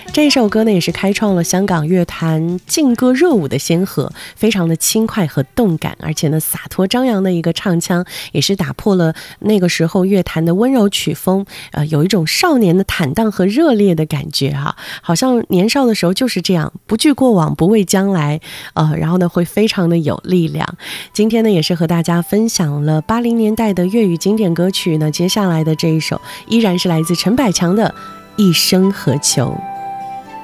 这首歌呢，也是开创了香港乐坛劲歌热舞的先河，非常的轻快和动感，而且呢洒脱张扬的一个唱腔，也是打破了那个时候乐坛的温柔曲风，有一种少年的坦荡和热烈的感觉哈，好像年少的时候就是这样，不惧过往，不畏将来，然后呢会非常的有力量。今天呢也是和大家分享了80年代的粤语经典歌曲呢，接下来的这一首依然是来自陈百强的《一生何求》。